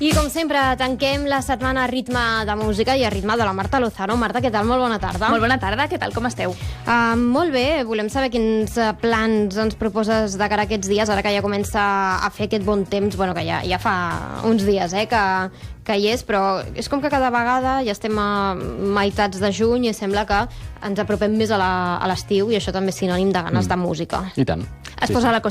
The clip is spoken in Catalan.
I com sempre, tanquem la setmana a ritme de música i a ritme de la Marta Lozano. Marta, què tal? Molt bona tarda. Molt bona tarda, què tal? Com esteu? Molt bé, volem saber quins plans ens proposes de cara a aquests dies, ara que ja comença a fer aquest bon temps, bueno, que ja fa uns dies que hi és, però és com que cada vegada ja estem a meitats de juny i sembla que ens apropem més a l'estiu i això també és sinònim de ganes de música. I tant. Es posa la cosa